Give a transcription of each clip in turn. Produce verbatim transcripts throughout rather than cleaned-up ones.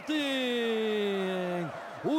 Sporting!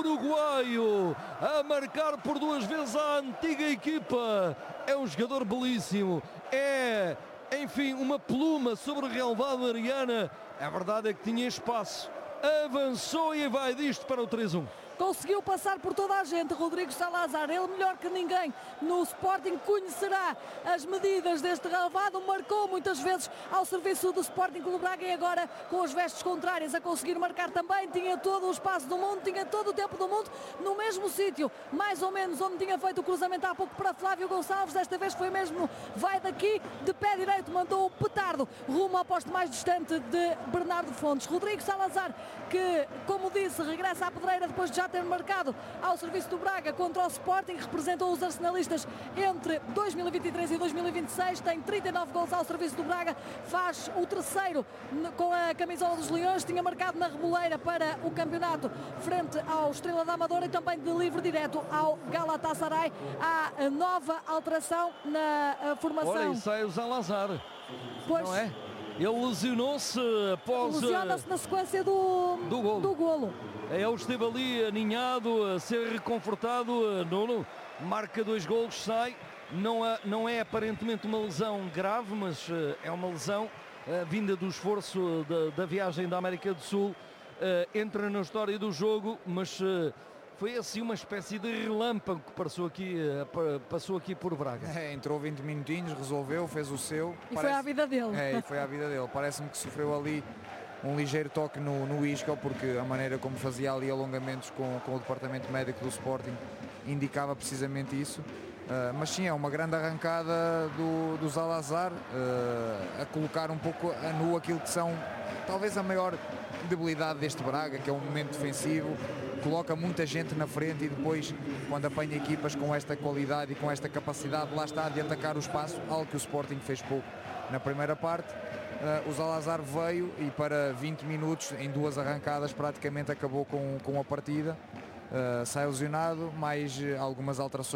Uruguaio a marcar por duas vezes a antiga equipa. É um jogador belíssimo. É, enfim, uma pluma sobre o relvado da Ariana. A verdade é que tinha espaço. Avançou e vai disto para o três a um. Conseguiu passar por toda a gente, Rodrigo Salazar, ele melhor que ninguém no Sporting conhecerá as medidas deste relvado, marcou muitas vezes ao serviço do Sporting Clube Braga e agora com as vestes contrárias a conseguir marcar também, tinha todo o espaço do mundo, tinha todo o tempo do mundo no mesmo sítio, mais ou menos onde tinha feito o cruzamento há pouco para Flávio Gonçalves, desta vez foi mesmo, vai daqui, de pé direito, mandou o petardo rumo ao poste mais distante de Bernardo Fontes. Rodrigo Salazar, que como disse, regressa à pedreira depois de já ter marcado ao serviço do Braga contra o Sporting, representou os arsenalistas entre dois mil e vinte e três e dois mil e vinte e seis, tem trinta e nove gols ao serviço do Braga, faz o terceiro com a camisola dos Leões, tinha marcado na Reboleira para o campeonato frente ao Estrela da Amadora e também de livre direto ao Galatasaray. Há nova alteração na formação. Olha, e sai o Salazar, pois, não é? Ele lesionou-se após... Lesiona-se na sequência do, do golo. Do golo. Ele esteve ali aninhado, a ser reconfortado. Nuno marca dois golos, sai. Não é, não é aparentemente uma lesão grave, mas é uma lesão uh, vinda do esforço da, da viagem da América do Sul. Uh, entra na história do jogo, mas uh, foi assim uma espécie de relâmpago que passou aqui, uh, passou aqui por Braga. É, entrou vinte minutinhos, resolveu, fez o seu. E Parece... foi à vida dele. É, e foi à vida dele. Parece-me que sofreu ali um ligeiro toque no, no isco, porque a maneira como fazia ali alongamentos com, com o departamento médico do Sporting indicava precisamente isso. Uh, mas sim, é uma grande arrancada do, do Salazar, uh, a colocar um pouco a nu aquilo que são talvez a maior debilidade deste Braga, que é um momento defensivo, coloca muita gente na frente e depois, quando apanha equipas com esta qualidade e com esta capacidade, lá está, de atacar o espaço, algo que o Sporting fez pouco na primeira parte. Uh, o Salazar veio e para vinte minutos, em duas arrancadas, praticamente acabou com, com a partida. Uh, sai lesionado, mais algumas alterações